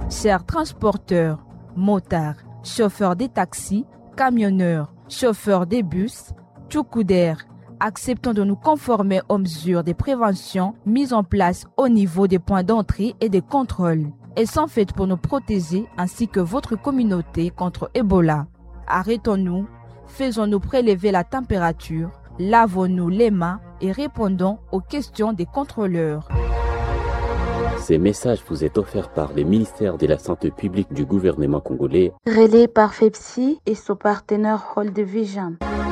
Chers transporteurs, motards, chauffeurs des taxis, camionneurs, chauffeurs des bus, tchoukoudères, acceptons de nous conformer aux mesures de prévention mises en place au niveau des points d'entrée et des contrôles. Elles sont faites pour nous protéger ainsi que votre communauté contre Ebola. Arrêtons-nous, faisons-nous prélever la température, lavons-nous les mains et répondons aux questions des contrôleurs. Ces messages vous est offerts par le ministère de la Santé publique du gouvernement congolais, relayé par FEPSI et son partenaire World Vision.